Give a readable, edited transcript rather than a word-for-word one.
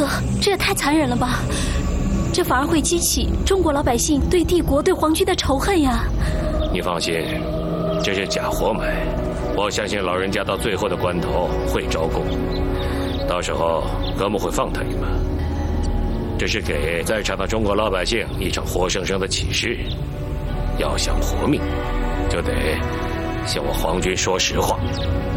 哥，这也太残忍了吧！这反而会激起中国老百姓对帝国、对皇军的仇恨呀。 你放心，这是假活埋，我相信老人家到最后的关头会招供，到时候哥们会放他一马。这是给在场的中国老百姓一场活生生的启示：要想活命，就得向我皇军说实话。